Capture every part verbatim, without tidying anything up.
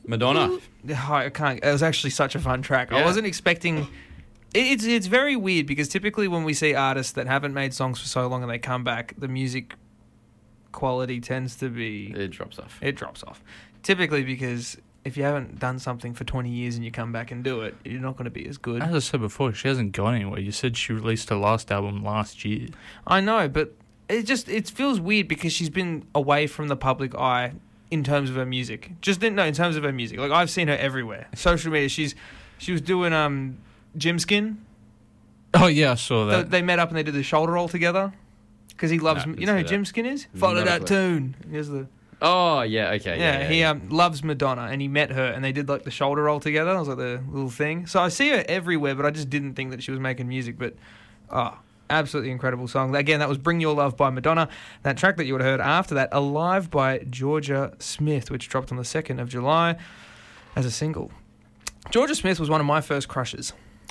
Madonna. I can't. It was actually such a fun track. Yeah. I wasn't expecting. It, it's it's very weird because typically when we see artists that haven't made songs for so long and they come back, the music quality tends to be It drops off. it drops off. Typically because if you haven't done something for twenty years and you come back and do it, you're not going to be as good. As I said before, she hasn't gone anywhere. You said she released her last album last year. I know, but it just it feels weird because she's been away from the public eye in terms of her music. Just didn't know in terms of her music. Like I've seen her everywhere. Social media. She's she was doing um Jim Skin. Oh, yeah, I saw They, that. they met up and they did the shoulder roll together because he loves. No, you know who didn't see Jim that. Skin is? Not Follow a that clue. tune. Here's the Oh, yeah, okay. yeah. Yeah, yeah, he yeah. um loves Madonna and he met her and they did like the shoulder roll together. It was like the little thing. So I see her everywhere, but I just didn't think that she was making music. But oh, absolutely incredible song. Again, that was "Bring Your Love" by Madonna. That track that you would have heard after that, "Alive" by Georgia Smith, which dropped on the second of July as a single. Georgia Smith was one of my first crushes.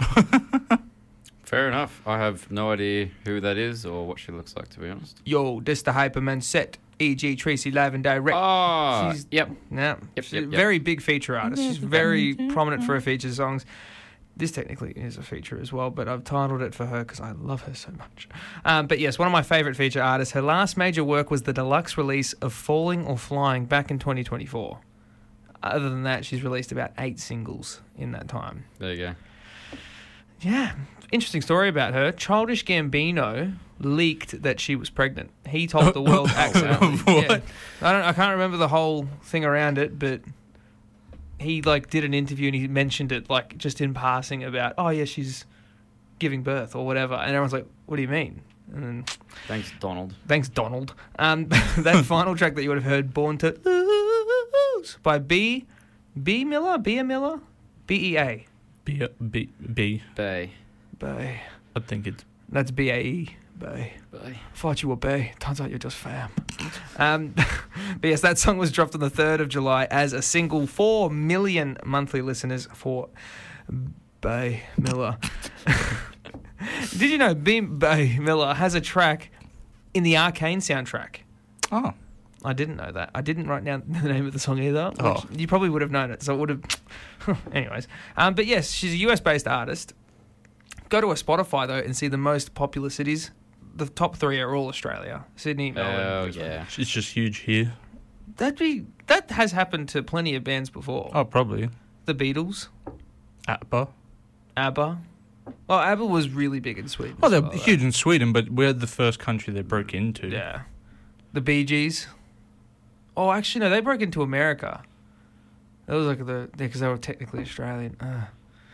Fair enough. I have no idea who that is or what she looks like, to be honest. Yo, this the Hyperman set. E G Tracy live and direct. Oh, She's- yep. Yeah, Yep, she's yep, a yep. very big feature artist. She's very prominent for her feature songs. This technically is a feature as well, but I've titled it for her because I love her so much. Um, but yes, one of my favourite feature artists. Her last major work was the deluxe release of "Falling or Flying" back in twenty twenty-four. Other than that, she's released about eight singles in that time. There you go. Yeah, interesting story about her. Childish Gambino leaked that she was pregnant. He told the world accidentally. What? Yeah. I don't. I can't remember the whole thing around it, but he like did an interview and he mentioned it like just in passing about, oh yeah, she's giving birth or whatever, and everyone's like, what do you mean? And then, Thanks, Donald. thanks, Donald. Um, that final track that you would have heard, "Born to Lose" by B. B. Miller, B. Miller, B. E. A. B, B, B. Bay. Bay. I think it's... That's B A E. Bay. Bay. Thought you were Bay. Turns out you're just fam. Um, but yes, that song was dropped on the third of July as a single. Four million monthly listeners for Bay Miller. Did you know B. Bay Miller has a track in the Arcane soundtrack? Oh. I didn't know that. I didn't write down the name of the song either. Which Oh. You probably would have known it, so it would have... Anyways. Um, but yes, she's a U S-based artist. Go to her Spotify, though, and see the most popular cities. The top three are all Australia. Sydney, Melbourne. Oh, Brisbane. yeah. It's just huge here. That'd be... That has happened to plenty of bands before. Oh, probably. The Beatles, ABBA. ABBA. Well, ABBA was really big in Sweden. Oh, as they're well, though. huge in Sweden, but we're the first country they broke into. Yeah. The Bee Gees. Oh, actually, no, they broke into America. That was like the... Because they were technically Australian. Uh.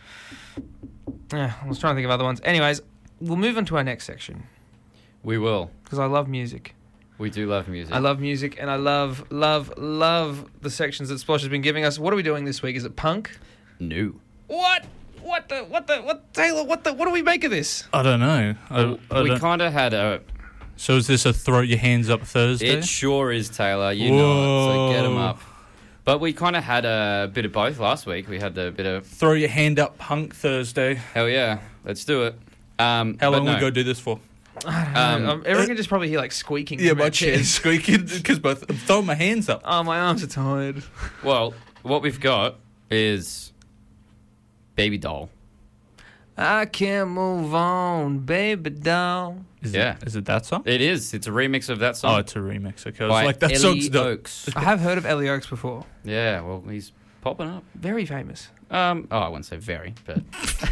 Yeah, I was trying to think of other ones. Anyways, we'll move on to our next section. We will. Because I love music. We do love music. I love music, and I love, love, love the sections that Splosh has been giving us. What are we doing this week? Is it punk? No. What? What the? What the? What, Taylor? What the? What do we make of this? I don't know. I, I we don't- kind of had a... So is this a throw your hands up Thursday? It sure is, Taylor. You know it, so get them Whoa. up. But we kind of had a bit of both last week. We had a bit of... Throw your hand up punk Thursday. Hell yeah, let's do it. Um, How but long no. we go do this for? I don't Um, know. Um, everyone can just probably hear like squeaking. Yeah, from our my chair's chairs. squeaking because both. I'm throwing my hands up. Oh, my arms are tired. Well, what we've got is Baby Doll. I can't move on, baby doll. Is Yeah. It, is it that song? It is. It's a remix of that Oh, song. it's a remix. Okay, I was by like, that Ellie song's dope. Oaks. I have heard of Ellie Oaks before. Yeah, well, he's popping up. Very famous. Um, oh, I wouldn't say very, but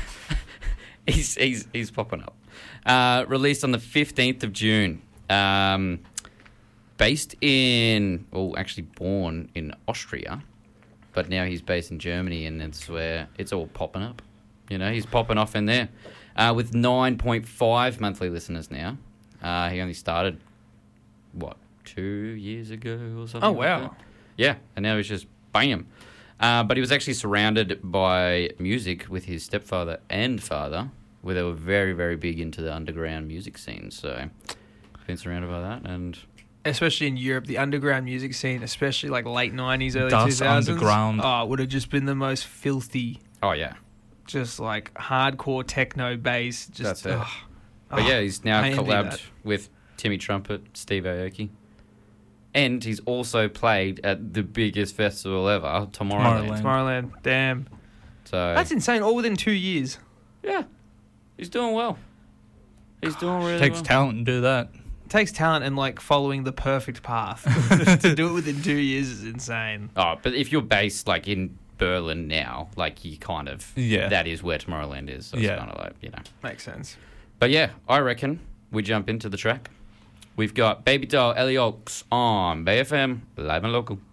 he's he's he's popping up. Uh, released on the fifteenth of June. Um, based in, well, actually born in Austria, but now he's based in Germany, and it's where it's all popping up. You know, he's popping off in there uh, with nine point five monthly listeners now. Uh, he only started, what, two years ago or something? Oh, like wow. that? Yeah, and now he's just bam. Uh, but he was actually surrounded by music with his stepfather and father, where they were very, very big into the underground music scene. So he's been surrounded by that. And Especially in Europe, the underground music scene, especially like late nineties, early Das two thousands. Underground. Oh, it would have just been the most filthy, oh, yeah. just like hardcore techno bass. Just, That's it. oh, But oh, yeah, he's now I envy collabed that. with Timmy Trumpet, Steve Aoki. And he's also played at the biggest festival ever, Tomorrowland. Tomorrowland. Tomorrowland. Damn. So That's insane. All within two years. yeah, he's doing well. He's doing really Takes well. talent to do that. It takes talent and like following the perfect path. To do it within two years is insane. Oh, but if you're based like in Berlin now, like you kind of Yeah. that is where Tomorrowland is. So it's Yeah. kind of like, you know. Makes sense. But yeah, I reckon we jump into the track. We've got Baby Doll, Ellie Oaks on B F M, live and local.